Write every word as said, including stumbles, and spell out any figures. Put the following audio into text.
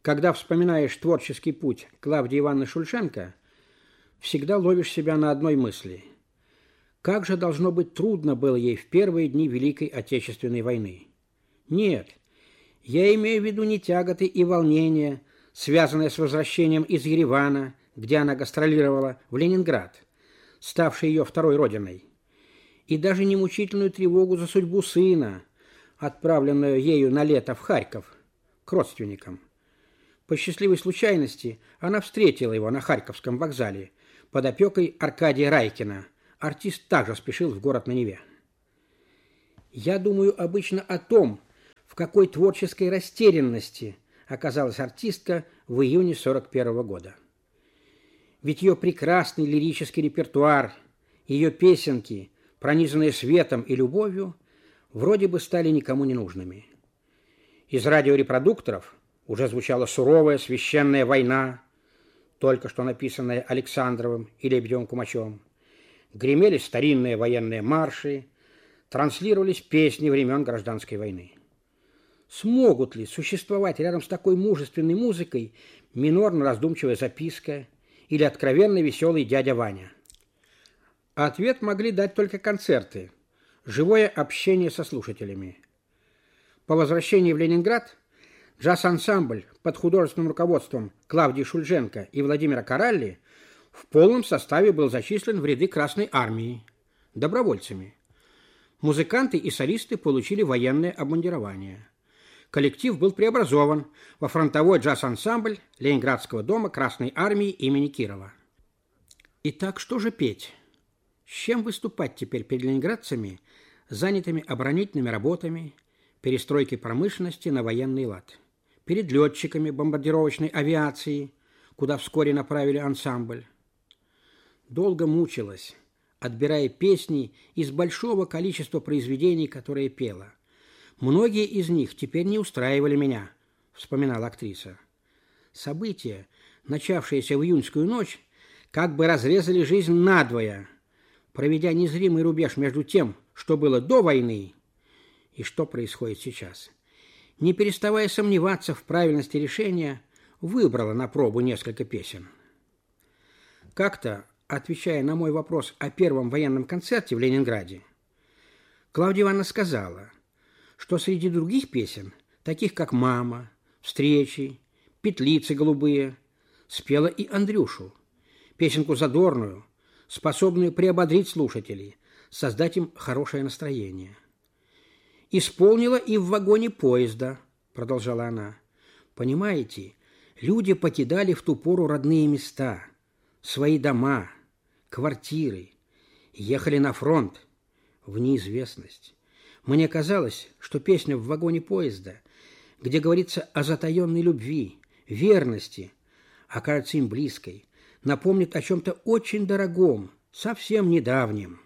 Когда вспоминаешь творческий путь Клавдии Ивановны Шульженко, всегда ловишь себя на одной мысли. Как же должно быть трудно было ей в первые дни Великой Отечественной войны? Нет, я имею в виду не тяготы и волнения, связанные с возвращением из Еревана, где она гастролировала, в Ленинград, ставший ее второй родиной, и даже не мучительную тревогу за судьбу сына, отправленную ею на лето в Харьков к родственникам. По счастливой случайности она встретила его на Харьковском вокзале под опекой Аркадия Райкина. Артист также спешил в город на Неве. Я думаю обычно о том, в какой творческой растерянности оказалась артистка в июне сорок первого года. Ведь ее прекрасный лирический репертуар, ее песенки, пронизанные светом и любовью, вроде бы стали никому не нужными. Из радиорепродукторов уже звучала суровая священная война, только что написанная Александровым и Лебедевым-Кумачевым. Гремели старинные военные марши, транслировались песни времен Гражданской войны. Смогут ли существовать рядом с такой мужественной музыкой минорно-раздумчивая записка или откровенно веселый дядя Ваня? Ответ могли дать только концерты, живое общение со слушателями. По возвращении в Ленинград джаз-ансамбль под художественным руководством Клавдии Шульженко и Владимира Коралли в полном составе был зачислен в ряды Красной армии добровольцами. Музыканты и солисты получили военное обмундирование. Коллектив был преобразован во фронтовой джаз-ансамбль Ленинградского дома Красной армии имени Кирова. Итак, что же петь? С чем выступать теперь перед ленинградцами, занятыми оборонительными работами, перестройкой промышленности на военный лад? Перед летчиками бомбардировочной авиации, куда вскоре направили ансамбль? Долго мучилась, отбирая песни из большого количества произведений, которые пела. Многие из них теперь не устраивали меня, вспоминала актриса. События, начавшиеся в июньскую ночь, как бы разрезали жизнь надвое, проведя незримый рубеж между тем, что было до войны, и что происходит сейчас. Не переставая сомневаться в правильности решения, выбрала на пробу несколько песен. Как-то, отвечая на мой вопрос о первом военном концерте в Ленинграде, Клавдия Ивановна сказала, что среди других песен, таких как «Мама», «Встречи», «Петлицы голубые», спела и Андрюшу, песенку задорную, способную приободрить слушателей, создать им хорошее настроение. «Исполнила и в вагоне поезда», — продолжала она. «Понимаете, люди покидали в ту пору родные места, свои дома, квартиры, ехали на фронт, в неизвестность. Мне казалось, что песня в вагоне поезда, где говорится о затаенной любви, верности, окажется им близкой, напомнит о чем-то очень дорогом, совсем недавнем.